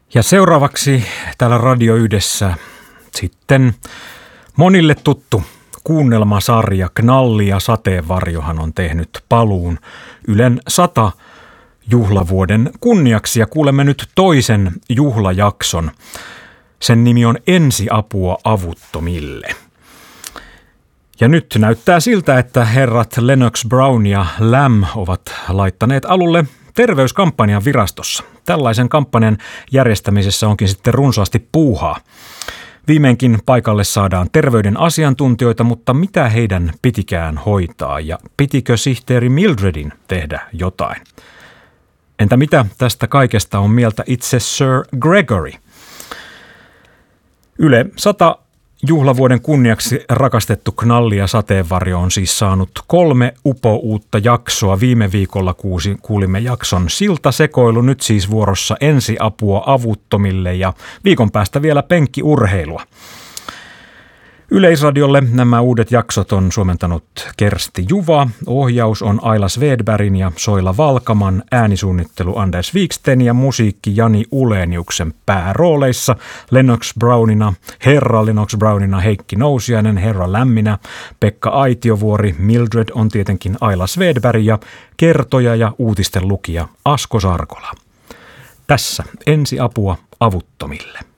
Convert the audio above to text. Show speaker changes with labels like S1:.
S1: Ja seuraavaksi täällä Radio Yhdessä sitten monille tuttu kuunnelmasarja Knalli ja sateenvarjohan on tehnyt paluun Ylen 100 juhlavuoden kunniaksi ja kuulemme nyt toisen juhlajakson. Sen nimi on Ensiapua avuttomille. Ja nyt näyttää siltä, että herrat Lennox Brown ja Lamb ovat laittaneet alulle terveyskampanjan virastossa. Tällaisen kampanjan järjestämisessä onkin sitten runsaasti puuhaa. Viimeinkin paikalle saadaan terveyden asiantuntijoita, mutta mitä heidän pitikään hoitaa ja pitikö sihteeri Mildredin tehdä jotain? Entä mitä tästä kaikesta on mieltä itse Sir Gregory? Yle 100 juhlavuoden kunniaksi rakastettu Knalli ja sateenvarjo on siis saanut 3 upouutta jaksoa. Viime viikolla kuulimme jakson Siltasekoilu, nyt siis vuorossa Ensiapua avuttomille ja viikon päästä vielä penkkiurheilua. Yleisradiolle nämä uudet jaksot on suomentanut Kersti Juva, ohjaus on Aila Svedbergin ja Soila Valkaman, äänisuunnittelu Anders Wiksten ja musiikki Jani Uleniuksen päärooleissa herra Lennox Brownina Heikki Nousiainen, herra Lämminä, Pekka Aitiovuori, Mildred on tietenkin Aila Svedberg ja kertoja ja uutisten lukija Asko Sarkola. Tässä Ensiapua avuttomille.